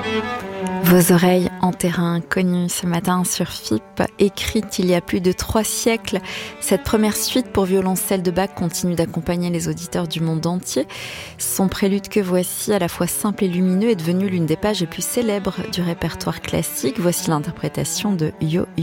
Vos oreilles en terrain inconnu ce matin sur FIP, écrite il y a plus de 3 siècles. Cette première suite pour violoncelle de Bach continue d'accompagner les auditeurs du monde entier. Son prélude que voici, à la fois simple et lumineux, est devenu l'une des pages les plus célèbres du répertoire classique. Voici l'interprétation de Yo